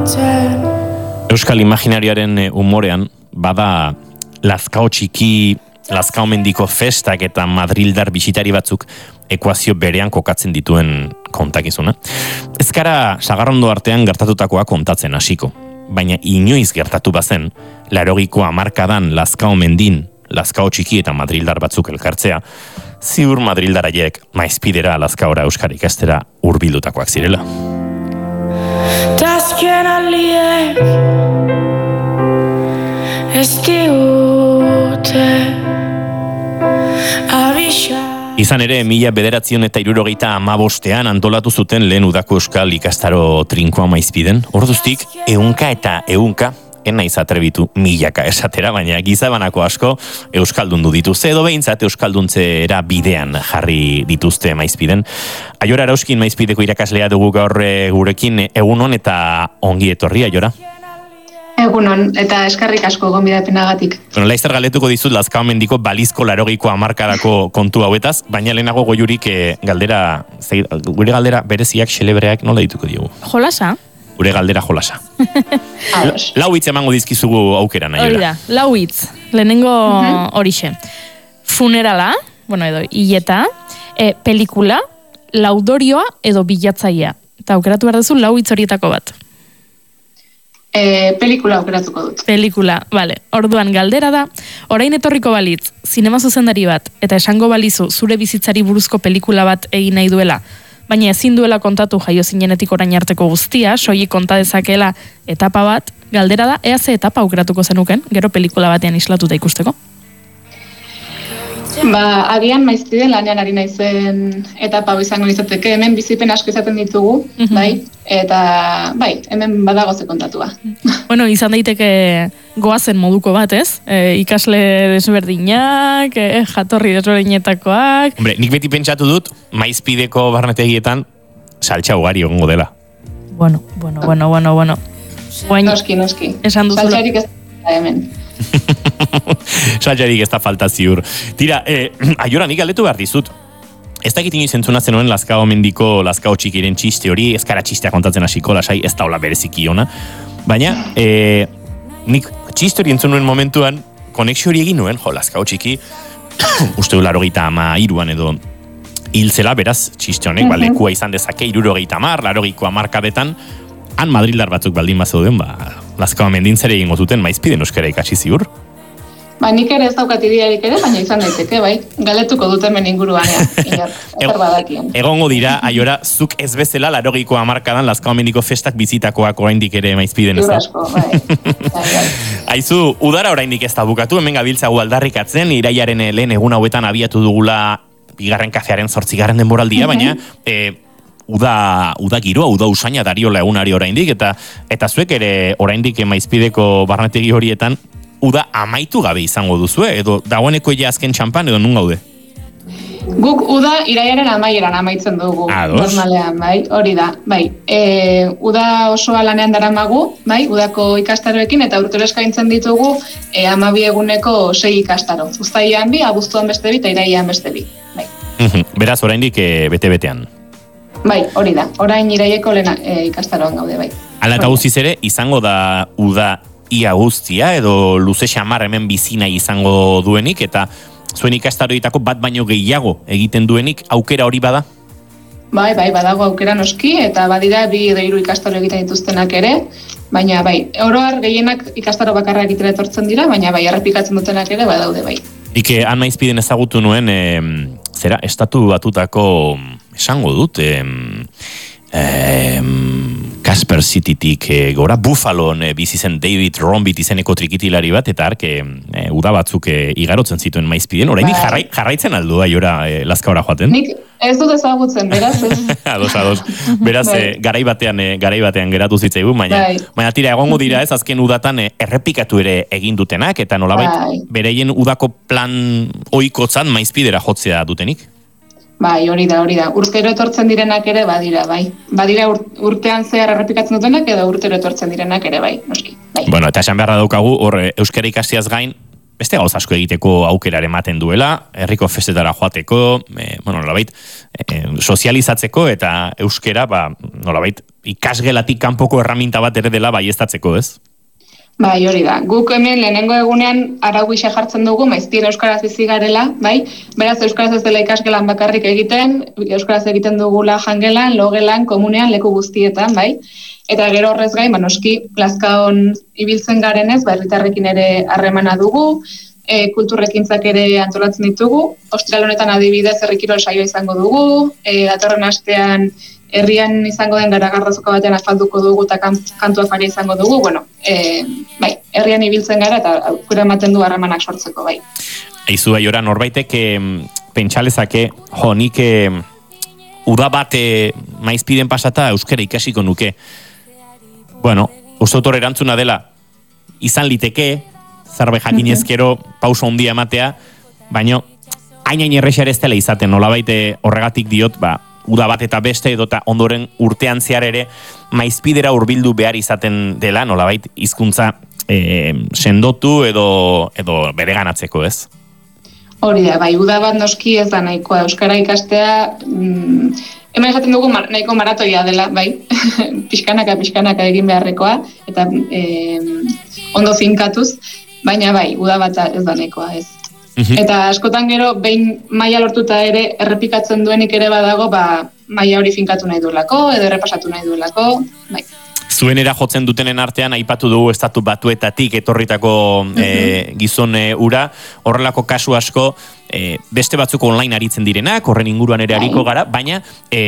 Euskal imaginarioaren umorean, bada Lazkao txiki, Lazkao mendiko festak eta madrildar bisitari batzuk ekuazio berean kokatzen dituen kontakizuna. Ez gara Sagarrondo artean gertatutakoa kontatzen hasiko, baina inoiz gertatu bazen, 80ko hamarkadan Lazkao mendin, Lazkao txiki eta madrildar batzuk elkartzea, ziur madrildaraiek maizpidera Lazkaora euskara ikastera hurbildutakoak zirela. Azkenaldiek ez digute abisa. Izan ere, 1975 antolatu zuten lehen udako euskal ikastaro trinkoa maizpiden. Orduztik, ehunka eta ehunka, naiz atrebitu milaka esatera, baina gizabanako asko euskaldundu dituzte, edo behintzat euskalduntzera bidean jarri dituzte maizpiden. Aiora Arauskin maizpideko irakaslea dugu gaur gurekin, egunon eta ongi etorri, Aiora? Egunon, eta eskarrik asko gonbidapenagatik. Bueno, laizzer galetuko dizut Lazkao mendiko balizko 80ko hamarkadako kontu hauetaz, baina lehenago goiurik gure galdera bereziak xelebreak nola dituko diogu? Jolasa? Gure galdera jolasa. Lau hitz emango dizkizugu aukeran, Aiora. Hori da, lau hitz. Lehenengo horixe. Funerala, edo hileta, pelikula, laudorioa edo bilatzailea. Eta aukeratu behar duzu lau hitz horietako bat. Pelikula aukeratuko dut. Pelikula, bale. Orduan galdera da, orain etorriko balitz, zinema zuzendari bat, eta esango balizu zure bizitzari buruzko pelikula bat egin nahi duela, baina ezin duela kontatu jaio zinenetik orain arteko guztia, soilik konta dezakeela etapa bat, galdera da, ea ze etapa aukeratuko zenuken, gero pelikula batean islatuta ikusteko? Agian maizpiden lanean ari naizen etapa izango izateke, hemen bizipen asko izaten ditugu, bai, eta bai, hemen badago ze kontatua. Izan daiteke goazen moduko bat, ez? Ikasle desberdinak, jatorri desberdinetakoak. Hombre, nik beti pentsatu dut, maizpideko barnetegietan saltxa ugari egongo dela. Bueno. Noski. Esan duzula. Saltxarik ez da hemen. Saltxarik ez da falta ziur. Tira, Aiora, nik galdetu behar dizut. Ez dakit inoiz entzuna zenuen Lazkao mendiko, Lazkao txikiren txiste hori, ez kara txistea kontatzen hasiko, lasai, ez da hola bereziki ona. Baina, nik txiste hori entzun nuen momentuan, konexio hori egin nuen, Lazkao txiki, uste du 83an edo hil zela, beraz, txiste honek, lekua izan dezake 70, 80ko hamarkadetan, han madrildar batzuk baldin bazeuden, Lazkao mendin zer egingo zuten maizpiden euskara ikasi ziur. Nik ere ez daukat idearik ere, baina izan daiteke, bai. Galetuko dut hemen inguruan, Egongo dira, Aiora, zuk ez bezala 80ko hamarkadan Lazkao mendiko festak bizitakoak oraindik ere maizpiden, ez da? Bai. Aizu, udara oraindik ez da bukatu, hemen gabiltzagu aldarrikatzen, iraiaren lehen egun hauetan abiatu dugula bigarren kafearen 8. denboraldia, baina uda giroa, uda usaina dariola egunari oraindik, eta zuek ere oraindik maizpideko barnetegi horietan uda amaitu gabe izango duzue, edo dagoeneko ja azken txampan, edo nun gaude? Guk uda iraiaren amaieran amaitzen dugu, normalean, bai, hori da, bai. Uda osoa lanean daramagu, bai, udako ikastaroekin, eta urtero eskaintzen ditugu 12 eguneko 6 ikastaro. Uztailean 2, abuztuan beste 2, eta irailean beste 2, bai. Beraz, oraindik bete-betean. Bai, hori da, orain iraieko lehen ikastaroan gaude, bai. Hala eta guztiz ere, izango da uda ia guztia, edo luze xamar hemen bizina izango duenik, eta zuen ikastaroitako bat baino gehiago egiten duenik, aukera hori bada? Bai, badago aukera noski, eta badira 2 edo 3 ikastaro egiten dituztenak ere, baina bai, oroar gehienak ikastaro bakarra egitera etortzen dira, baina bai, errepikatzen dutenak ere badaude bai. Ike, han maizpiden ezagutu nuen, estatu batutako, esango dut, Casper Citytik gora Buffalon bizi zen David Rombit izeneko trikitilari bat, eta ark uda batzuk igarotzen zituen maizpiden. Oraindik jarraitzen aldu Aiora Lazkaora joaten? Nik ez dut ezagutzen, beraz ez. Ados. Beraz, garai batean geratu zitzaigun, baina tira egongo dira ez, azken udatan errepikatu ere egin dutenak, eta nolabait bereien udako plan ohikotzan maizpidera jotzea dutenik? Bai, hori da. Urtero etortzen direnak ere badira, bai. Badira urtean zehar errepikatzen dutenak edo urtero etortzen direnak ere, bai, noski. Bai. Bueno, eta esan beharra daukagu, hor euskara ikastiaz gain, beste gauz asko egiteko aukeraren ematen duela, herriko festetara joateko, nolabait, sozializatzeko eta euskera, nolabait, ikasgelatik kanpoko erraminta bat ere dela baieztatzeko, ez? Bai, hori da. Guk hemen lehenengo egunean arau gisa jartzen dugu, maiztira euskaraz bizi garela, bai? Beraz, euskaraz ez dela ikasgelan bakarrik egiten, euskaraz egiten dugula jangelan, logelan, komunean, leku guztietan, bai? Eta gero horrez gain, noski, plazkaon ibiltzen garenez, herritarrekin ere harremana dugu, kulturrekintzak ere antolatzen ditugu, ostiral honetan adibidez herrikirol saioa izango dugu, datorren astean herrian izango den Garagardozuko batean asfaltuko dugu eta kantu afaria izango dugu, bai, herrian ibiltzen gara eta aukera ematen du harremanak sortzeko, bai. Aizu, Aiora, norbaitek pentsalezake, nik uda bat maizpiden pasata euskara ikasiko nuke. Bueno, ustotor erantzuna dela, izan liteke, zarbe jakinezkero pauso handia ematea, baino, hain errexar ez dela izaten, nolabait horregatik diot, uda bat eta beste edota ondoren urtean zehar ere maizpidera hurbildu behar izaten dela, nolabait hizkuntza sendotu edo bereganatzeko, ez? Hori da, bai, uda bat noski ez da nahikoa euskara ikastea, hemen esaten dugu nahiko maratoia dela, bai, pixkanaka egin beharrekoa, eta ondo finkatuz, baina bai, uda bat ez da nahikoa, ez. Eta askotan gero, behin maila lortuta ere errepikatzen duenik ere badago, maila hori finkatu nahi duelako, edo errepasatu nahi duelako, bai. Zuenera jotzen dutenen artean, aipatu dugu Estatu Batuetatik etorritako gizon ura, horrelako kasu asko, beste batzuk online aritzen direnak, horren inguruan ere ariko gara, baina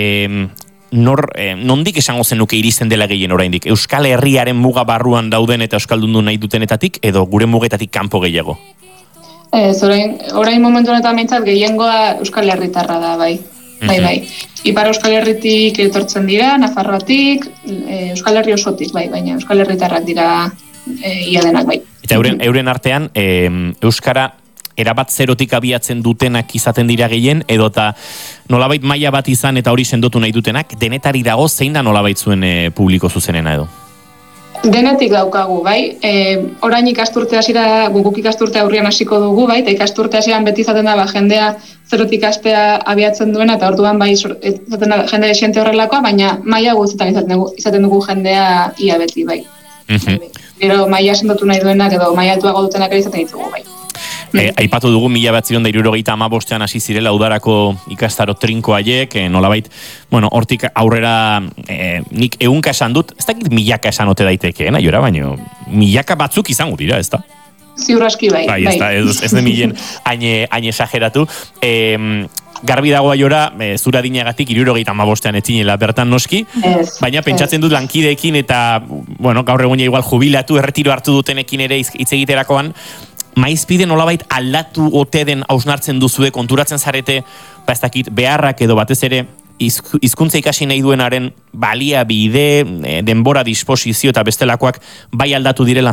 nondik esango zenuke iristen dela gehien oraindik? Euskal Herriaren muga barruan dauden eta euskaldundu nahi dutenetatik, edo gure mugetatik kanpo gehiago? Orain momentu honetan behintzat gehiengoa Euskal Herritarra da, bai. Bai. Ipar Euskal Herritik etortzen dira, Nafarroatik, Euskal Herri osotik, bai, baina Euskal Herritarrak dira ia denak, bai. Eta euren artean, Euskara erabat zerotik abiatzen dutenak izaten dira gehien, edota nolabait maila bat izan eta hori sendotu nahi dutenak, denetari dago zein da nolabait zuen publiko zuzenena edo? Denetik daukagu, bai. Orain ikasturte hasira, guk ikasturte aurrian hasiko dugu, bai, eta ikasturte hasian beti izaten da, jendea zerotik ikastea abiatzen duena, eta orduan bai izaten da jende desiente horrelakoa, baina maila guztietan izaten dugu jendea ia beti, bai. Gero maila sendotu nahi duenak edo maila altuago dutenak ere izaten ditugu, bai. Aipatu dugu 1975 hasi zirela udarako ikastaro trinko haiek, nolabait, hortik aurrera nik 100 esan dut, ez dakit 1000 esan ote daiteke, Aiora, baina 1000 batzuk izango dira, ez da? Ziur aski bai. Bai, ez de 1000 hain esageratu. Garbi dago Aiora, zura dinagatik 75ean etzinela bertan noski, baina pentsatzen dut lankideekin eta, gaur egun igual jubilatu, erretiro hartu dutenekin ere hitz egiterakoan, maizpide nolabait aldatu ote den hausnartzen duzue, konturatzen zarete, ez dakit, beharrak edo batez ere hizkuntza ikasi nahi duenaren baliabide, denbora, disposizio eta bestelakoak bai aldatu direla?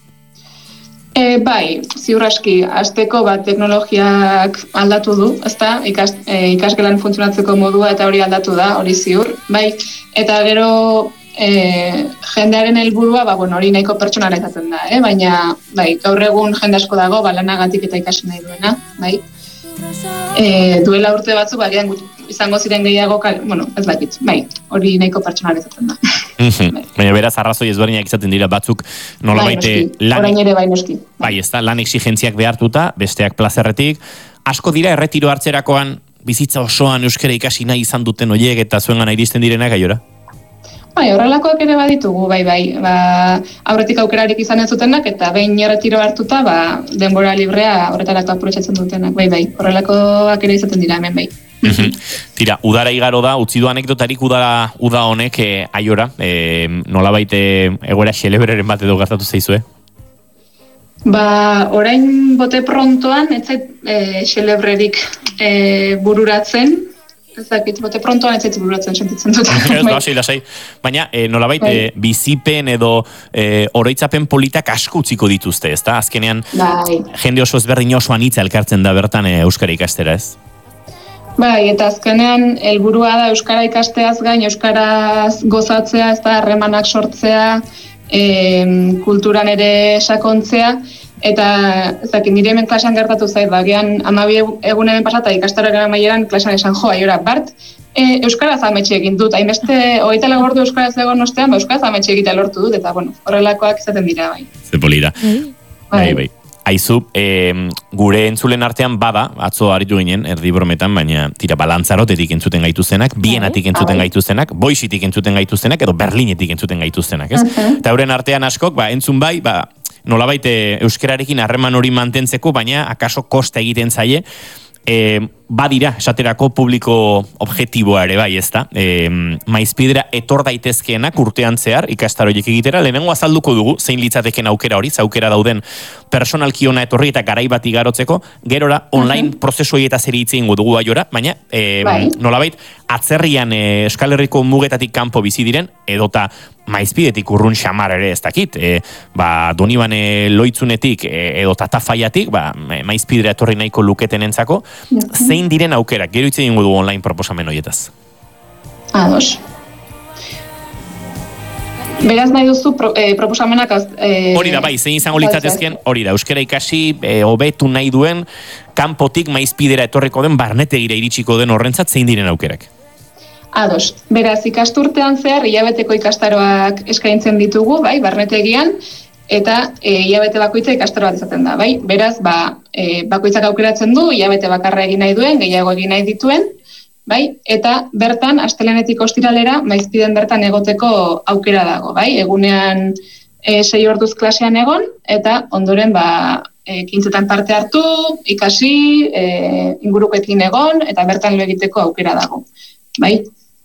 Bai, ziur aski, hasteko teknologiak aldatu du, ezta? Ikasgelan funtzionatzeko modua eta hori aldatu da, hori ziur, bai, eta gero jendearen helburua, hori nahiko pertsonala izaten da, baina gaur egun jende asko dago, lanagatik eta ikasi nahi duena, bai. Duela urte batzu, izango ziren gehiago, ez dakit, bai, hori nahiko pertsonala izaten da. Baina beraz, arrazoi ezberdinak izaten dira batzuk nolabait orain ere bai noski. Bai, ez da, lan exigentziak behartuta, besteak plazerretik, asko dira erretiro hartzerakoan bizitza osoan euskara ikasi nahi izan duten horiek eta zuengan iristen direnak, Aiora? Bai, horrelakoak ere baditugu, bai, aurretik aukerarik izan ez zutenak, eta behin erretiro hartuta, denbora librea horretarako aprobetxatzen dutenak, bai, horrelakoak ere izaten dira hemen, bai. Tira, udara igaro da, utzi du anekdotarik uda honek, Aiora, nolabait egoera xelebreren bat edo gertatu zaizue? Orain bote prontoan, ez zait xelebrerik bururatzen, ez dakit, bote prontoan ez zait bururatzen sentitzen dut. Lasai. Baina, nolabait, bizipen edo oroitzapen politak asko utziko dituzte, ez da? Azkenean, jende oso ezberdin oso anitza elkartzen da bertan euskara ikastera, ez? Bai, eta azkenean helburua da euskara ikasteaz gain, euskaraz gozatzea, ez da, harremanak sortzea, kulturan ere sakontzea, Eta, ezakit, nire hemen klasean gertatu zait, gian 12 egun hemen pasata ikastaroaren amaieran klasean esan Aiora, Bart, euskaraz ametxe egin dut, hainbeste 24 ordu euskaraz egon ostean, euskaraz ametxe egitea lortu dut, eta, bueno, horrelakoak izaten dira, bai. Ze polita. Bai. Aizu, gure entzulen artean bada, atzo aritu ginen, erdi brometan, baina tira balantzarotetik entzuten gaituztenak, Bienatik entzuten gaituztenak, Boixitik entzuten gaituztenak, edo Berlinetik entzuten gaituztenak, ez? Eta euren artean askok, entzun bai, nolabait euskerarekin harreman hori mantentzeko, baina akaso kosta egiten zaie, badira, esaterako publiko objektiboa ere bai, ez da? Maizpidera etor daitezkeenak urtean zehar, ikastaroiek egitera, lehenengo azalduko dugu, zein litzateken aukera hori, zaukera dauden personalki ona etorri eta garai bat igarotzeko, gerora online prozesu eta zeri hitz egingo dugu Aiora, baina nolabait, atzerrian Euskal Herriko mugetatik kanpo bizi diren, edota Maizpidetik urrun xamar ere ez dakit, Donibane loitzunetik edota Tafaiatik, Maizpidera etorri nahiko luketenentzako, zein diren aukerak, gero hitz egingo dugu online proposamen horietaz. Ados. Beraz nahi duzu proposamenak... Hori da, bai, zein izango litzatezken, hori da, euskara ikasi, hobetu nahi duen, kanpotik Maizpidera etorriko den, barnetegira iritsiko den horrentzat, zein diren aukerak? Ados. Beraz, ikasturtean zehar, hilabeteko ikastaroak eskaintzen ditugu, bai, barnetegian, eta hilabete bakoitza ikastaroa izaten da, bai. Beraz, bakoitzak aukeratzen du, hilabete bakarra egin nahi duen, gehiago egin nahi dituen, bai, eta bertan, astelehenetik ostiralera, Maizpiden bertan egoteko aukera dago, bai. Egunean 6 orduz klasean egon, eta ondoren, ekintzetan parte hartu, ikasi, ingurukoekin egon, eta bertan lo egiteko aukera dago, bai.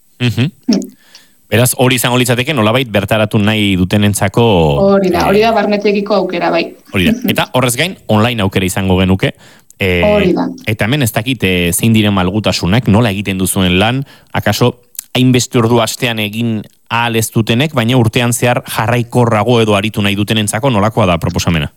Beraz, hori izango litzateke nolabait bertaratu nahi dutenentzako... Hori da barnetegiko aukera, bai. Hori da, eta horrez gain, online aukera izango genuke. Hori da. Eta hemen ez dakit zein diren malgutasunak, nola egiten duzuen lan, akaso hainbeste ordu astean egin ahal ez dutenek, baina urtean zehar jarraikorrago edo aritu nahi dutenentzako nolakoa da proposamena?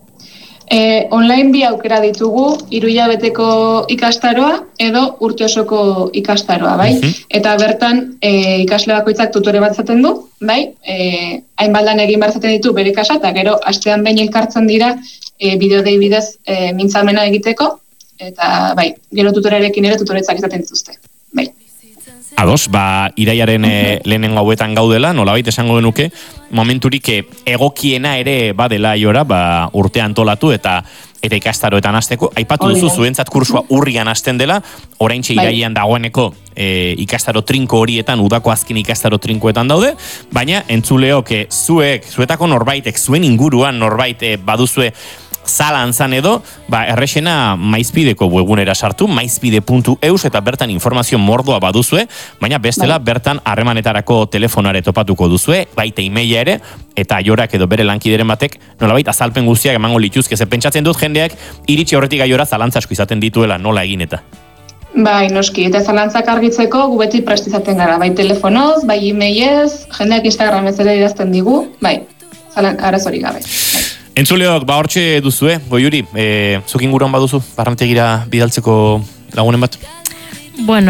Online bi aukera ditugu, 3 hilabeteko ikastaroa edo urte osoko ikastaroa, bai? Eta bertan ikasle bakoitzak tutore bat zaten du, bai? Hainbaldan egin behar zaten ditu bere kasa, eta gero astean behin elkartzen dira bideodei bidez mintzamena egiteko, eta bai, gero tutorearekin ere tutoretzak izaten dituzte, bai. Ados, iraiaren lehenengo hauetan gaudela, nolabait esango genuke, momenturik egokiena ere badela Aiora, urte antolatu eta ikastaroetan hasteko. Aipatu duzu zuentzat kursua urrian hasten dela, oraintxe irailean dagoeneko ikastaro trinko horietan, udako azken ikastaro trinkoetan daude, baina entzuleok zuetako norbaitek, zuen inguruan norbait baduzue zalantzan edo, errexena Maizpideko webgunera sartu, maizpide.eus eta bertan informazio mordoa baduzue, baina bestela bertan harremanetarako telefonare topatuko duzue, baita emaila ere, eta Aiorak edo bere lankideren batek, nolabait azalpen guztiak emango lituzke, ze pentsatzen dut jendeak iritsi horretik Aiora zalantza asko izaten dituela, nola egin eta. Bai, noski, eta zalantzak argitzeko gu beti prest izaten gara, bai telefonoz, bai emailez, jendeak Instagramez ere idazten digu, bai, arazorik gabe. Entzuleok, hortxe duzue, Goiuri, zuk inguruan baduzu, barnetegira bidaltzeko lagunen bat? Bueno,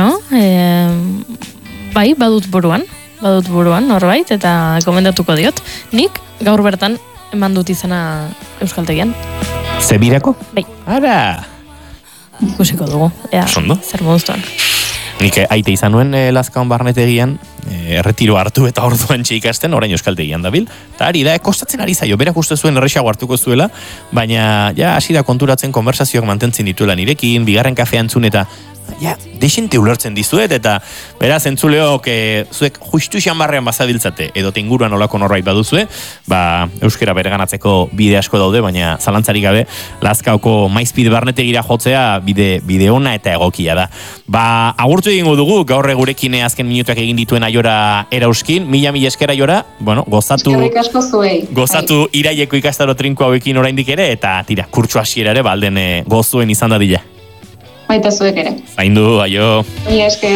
bai, badut buruan, norbait, eta komendatuko diot. Nik gaur bertan eman dut izena Euskaltegian. Zebirako? Bai. Ara! Ikusiko dugu, zer moduztuan. Nik aite izan nuen Lazkaon barnetegian, erretiro hartu eta orduan ikasten, orain Euskaltegian dabil. Eta ari da, kostatzen ari zaio, berak uste zuen errexago hartuko zuela, baina hasi da konturatzen konversazioak mantentzen dituela nirekin, bigarren kafea entzun eta desente ulertzen dizuet, eta beraz entzuleok zuek justu xamarrean bazabiltzate, edo inguruan olako norbait baduzue, euskera bereganatzeko bide asko daude, baina zalantzarik gabe, Lazkaoko Maizpide barnetegira jotzea bide ona eta egokia da. Agurtu egingo dugu, gaur gurekin azken minutuak egin dituen Aiora Erauskin, mila esker Aiora, gozatu iraileko ikastaro trinko hauekin oraindik ere, eta tira, kurtsu hasiera ere balden gozuen izan dadila. Baita zuek ere. Zaindu, aio. Mila esker.